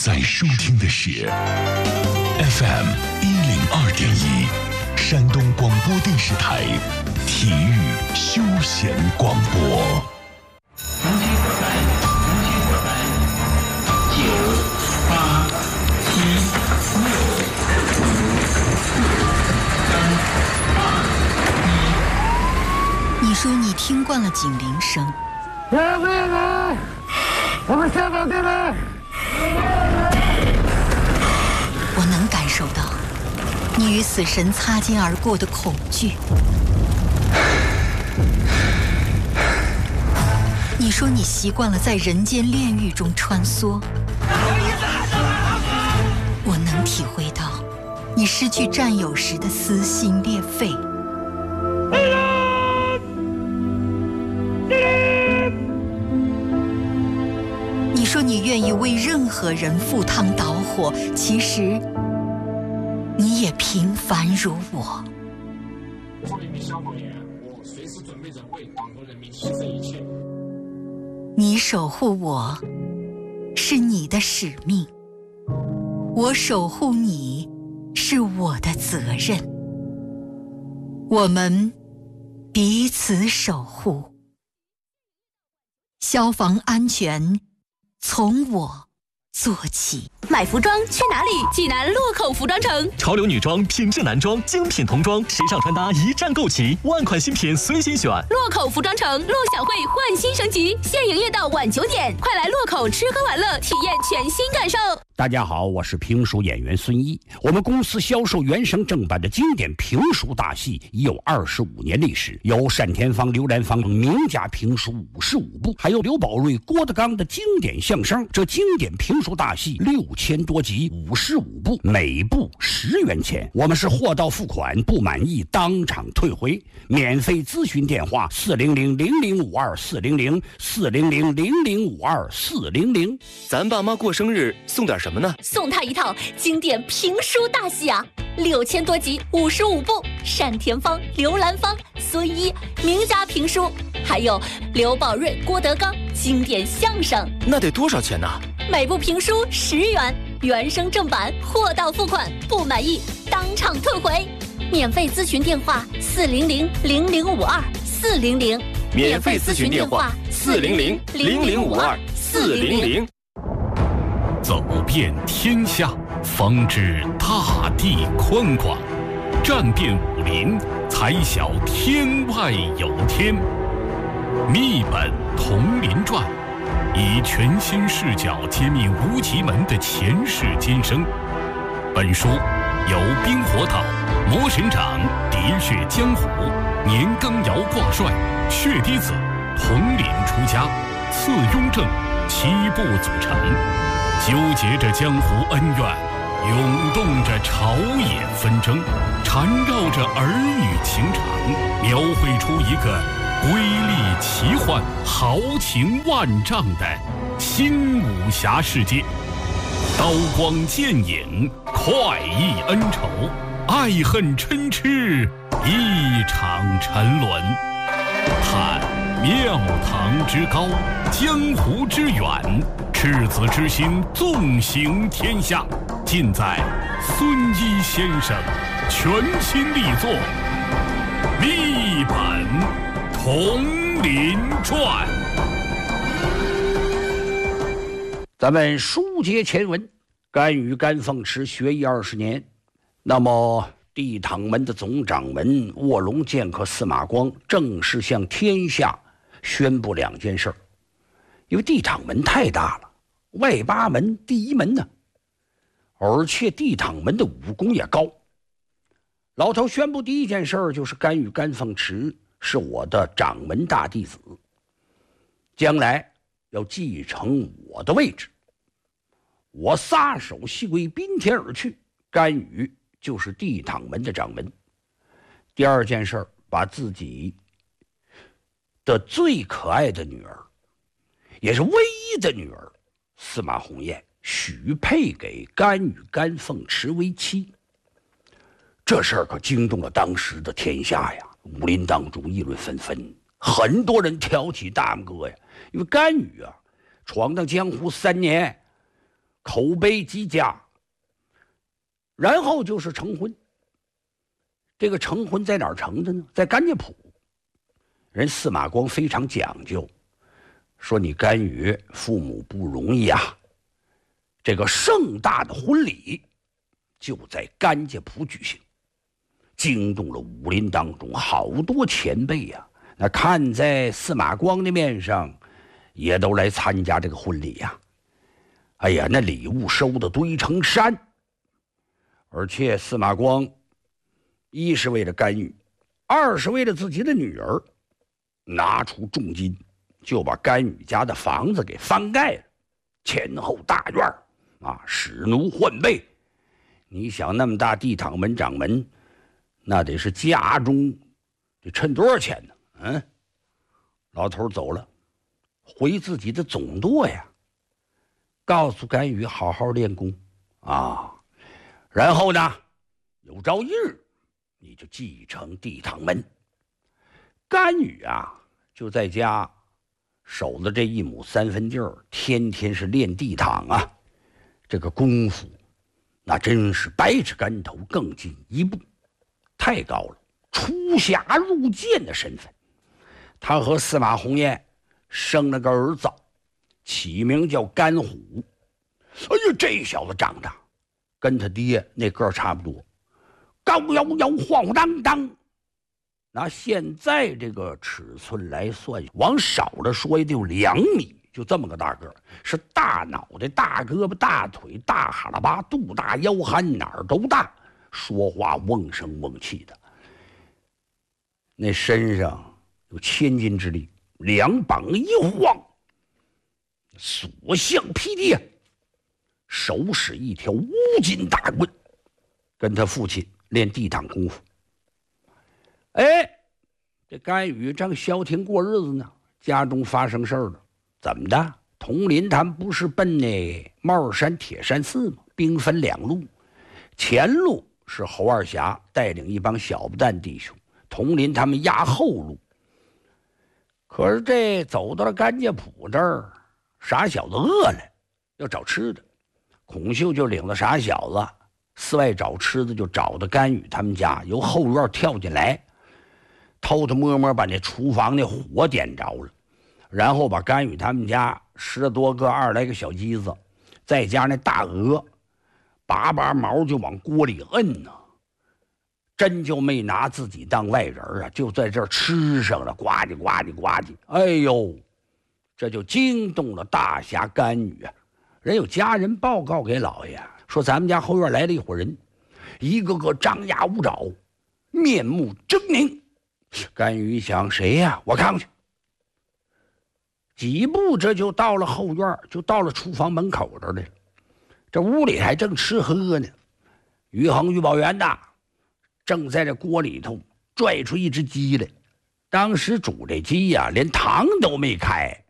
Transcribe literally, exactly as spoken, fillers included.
在收听的是 F M 一零二点一，山东广播电视台体育休闲广播。 重新伙伴，重新伙伴，九八七六五四三二一。你说你听惯了警铃声， 前面人，我们下到这边。 我能感受到你与死神擦肩而过的恐惧。你说你习惯了在人间炼狱中穿梭，我能体会到你失去战友时的撕心裂肺。你说你愿意为任何人赴汤蹈火，其实你也平凡如我。 作为一名消防员，我随时准备着为党和人民牺牲一切。 你守护我，是你的使命；我守护你，是我的责任。我们彼此守护，消防安全从我做起。 买服装去哪里？济南洛口服装城， 潮流女装、品质男装、精品童装、时尚穿搭一站购齐，万款新品随心选。 洛口服装城，陆小慧焕新升级，现营业到晚九点，快来洛口吃喝玩乐，体验全新感受。 大家好，我是评书演员孙一。我们公司销售原声正版的经典评书大戏已有二十五年历史，有单田芳、刘兰芳等名家评书五十五部，还有刘宝瑞、郭德纲的经典相声。这经典评书大戏六千多集，五十五部，每部十元钱。我们是货到付款，不满意当场退回。免费咨询电话：四零零零零五二四零零四零零零零五二四零零。 咱爸妈过生日送点什么呢？ 送他一套经典评书大戏啊，六千多集，五十五部，单田芳、刘兰芳、孙一名家评书，还有刘宝瑞、郭德纲经典相声。 那得多少钱呢？ 每部评书十元，原声正版，货到付款，不满意当场退回。免费咨询电话：四零零零零五二四零零。 免费咨询电话：四零零零零五二四零零。 走遍天下，方知大地宽广；战遍武林，才晓天外有天。密本同林传，以全新视角揭秘无极门的前世今生。本书由冰火岛、魔神掌、喋血江湖、年羹尧挂帅、血滴子、统领出家、次雍正七部组成，纠结着江湖恩怨，涌动着朝野纷争，缠绕着儿女情长，描绘出一个瑰丽奇幻、豪情万丈的新武侠世界。刀光剑影，快意恩仇，爱恨嗔痴，一场沉沦。探庙堂之高，江湖之远，赤子之心纵行天下，尽在孙一先生全新力作《密本同林传》。 咱们书接前文，甘与甘凤池学艺二十年，那么地躺门的总掌门卧龙剑客司马光正式向天下宣布两件事。因为地躺门太大了，外八门第一门呢，而且地躺门的武功也高。老头宣布第一件事就是甘与甘凤池是我的掌门大弟子，将来要继承我的位置。我撒手西归，宾天而去，甘与就是地躺门的掌门。第二件事，把自己的最可爱的女儿，也是唯一的女儿司马鸿雁许配给甘与甘凤池为妻。这事儿可惊动了当时的天下呀，武林当中议论纷纷，很多人挑起大拇哥呀。因为甘与啊，闯荡江湖三年， 口碑极佳。然后就是成婚。这个成婚在哪儿成的呢？在甘家铺。人司马光非常讲究，说你甘宇父母不容易啊，这个盛大的婚礼就在甘家铺举行，惊动了武林当中好多前辈呀、啊。那看在司马光的面上，也都来参加这个婚礼呀、啊。哎呀，那礼物收的堆成山。而且司马光一是为了甘宇，二是为了自己的女儿，拿出重金就把甘宇家的房子给翻盖了，前后大院啊，使奴换备。你想那么大地堂门掌门，那得是家中得趁多少钱呢？嗯，老头走了，回自己的总舵呀，告诉甘宇好好练功啊。然后呢，有朝一日你就继承地堂门。甘宇啊，就在家守着这一亩三分地儿，天天是练地堂啊。这个功夫，那真是百尺竿头更进一步，太高了，出侠入剑的身份。他和司马鸿雁生了个儿子，起名叫甘虎。哎呀，这小子长得跟他爹那个儿差不多，高腰腰，晃晃荡荡。拿现在这个尺寸来算，往少了说也得有两米，就这么个大个儿，是大脑袋、大胳膊、大腿、大哈喇巴、肚大腰憨，哪儿都大，说话瓮声瓮气的。那身上有千斤之力，两膀一晃，所向披靡，手使一条乌金大棍，跟他父亲练地堂功夫。哎，这甘宇正消停过日子呢，家中发生事儿了。怎么的？佟林他们不是奔那帽山铁山寺吗？兵分两路，前路是侯二侠带领一帮小不蛋弟兄，佟林他们压后路。可是这走到了甘家铺这儿，傻小子饿了，要找吃的。孔秀就领着傻小子四外找吃的，就找到甘宇他们家，由后院跳进来，偷偷摸摸把那厨房那火点着了，然后把甘宇他们家十多个二来个小鸡子，再加那大鹅，拔拔毛就往锅里摁呢，真就没拿自己当外人啊，就在这儿吃上了，呱唧呱唧呱唧。哎呦，这就惊动了大侠甘宇啊！人有家人报告给老爷说，咱们家后院来了一伙人，一个个张牙舞爪，面目狰狞。甘宇一想，谁呀？我看过去。几步这就到了后院，就到了厨房门口这儿来了。这屋里还正吃喝呢，于恒、于宝元呐，正在这锅里头拽出一只鸡来。当时煮这鸡呀、啊，连膛都没开，